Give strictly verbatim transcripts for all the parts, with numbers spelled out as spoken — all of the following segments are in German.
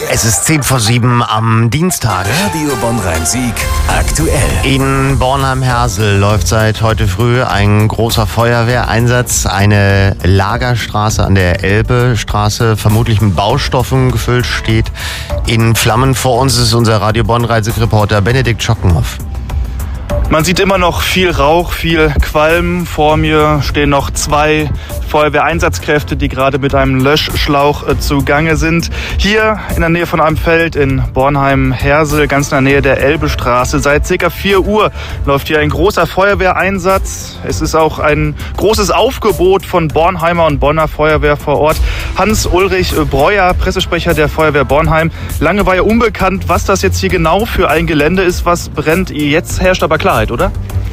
Es ist zehn vor sieben am Dienstag. Radio Bonn-Rhein-Sieg aktuell. In Bornheim-Hersel läuft seit heute früh ein großer Feuerwehreinsatz. Eine Lagerstraße an der Elbestraße, vermutlich mit Baustoffen gefüllt, steht in Flammen. Vor uns ist unser Radio Bonn-Rhein-Sieg-Reporter Benedikt Schockenhoff. Man sieht immer noch viel Rauch, viel Qualm. Vor mir stehen noch zwei Feuerwehreinsatzkräfte, die gerade mit einem Löschschlauch äh, zugange sind. Hier in der Nähe von einem Feld in Bornheim-Hersel, ganz in der Nähe der Elbestraße. Seit ca. vier Uhr läuft hier ein großer Feuerwehreinsatz. Es ist auch ein großes Aufgebot von Bornheimer und Bonner Feuerwehr vor Ort. Hans-Ulrich Breuer, Pressesprecher der Feuerwehr Bornheim. Lange war ja unbekannt, was das jetzt hier genau für ein Gelände ist, was brennt. Jetzt herrscht aber Klarheit, oder?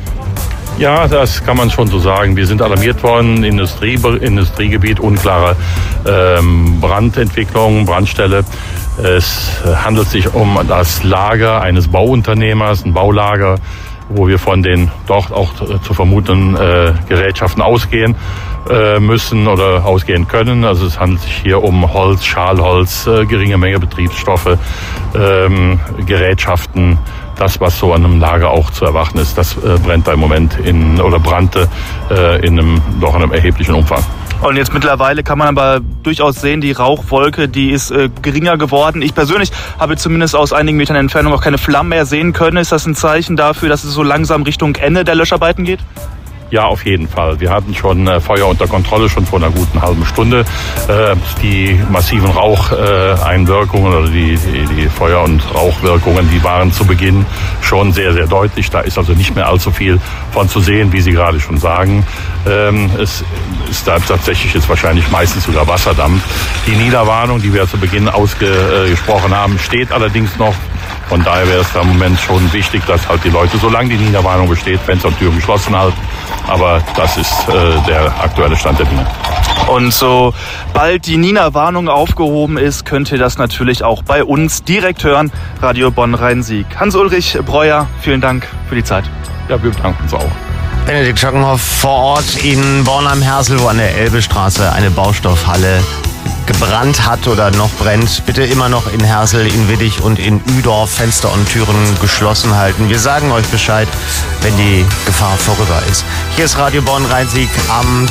Ja, das kann man schon so sagen. Wir sind alarmiert worden, Industrie, Industriegebiet, unklare ähm, Brandentwicklung, Brandstelle. Es handelt sich um das Lager eines Bauunternehmers, ein Baulager, wo wir von den dort auch zu vermutenden äh, Gerätschaften ausgehen äh, müssen oder ausgehen können. Also es handelt sich hier um Holz, Schalholz, äh, geringe Menge Betriebsstoffe, ähm, Gerätschaften. Das, was so an einem Lager auch zu erwarten ist, das äh, brennt da im Moment in oder brannte äh, in einem doch einem erheblichen Umfang. Und jetzt mittlerweile kann man aber durchaus sehen, die Rauchwolke, die ist äh, geringer geworden. Ich persönlich habe zumindest aus einigen Metern Entfernung auch keine Flammen mehr sehen können. Ist das ein Zeichen dafür, dass es so langsam Richtung Ende der Löscharbeiten geht? Ja, auf jeden Fall. Wir hatten schon äh, Feuer unter Kontrolle, schon vor einer guten halben Stunde. Äh, die massiven Raucheinwirkungen äh, oder die, die, die Feuer- und Rauchwirkungen, die waren zu Beginn schon sehr, sehr deutlich. Da ist also nicht mehr allzu viel von zu sehen, wie Sie gerade schon sagen. Ähm, es ist da tatsächlich jetzt wahrscheinlich meistens sogar Wasserdampf. Die Niederwarnung, die wir zu Beginn ausgesprochen haben, steht allerdings noch. Von daher wäre es da im Moment schon wichtig, dass halt die Leute, solange die Niederwarnung besteht, Fenster und Türen geschlossen halten. Aber das ist äh, der aktuelle Stand der Dinge. Und sobald die Nina-Warnung aufgehoben ist, könnt ihr das natürlich auch bei uns direkt hören. Radio Bonn-Rhein-Sieg. Hans-Ulrich Breuer, vielen Dank für die Zeit. Ja, wir bedanken uns auch. Benedikt Schockenhoff vor Ort in Bornheim-Hersel, wo an der Elbestraße eine Baustoffhalle gebrannt hat oder noch brennt. Bitte immer noch in Hersel, in Wittich und in Üdorf Fenster und Türen geschlossen halten. Wir sagen euch Bescheid, wenn die Gefahr vorüber ist. Hier ist Radio Bonn-Rhein-Sieg am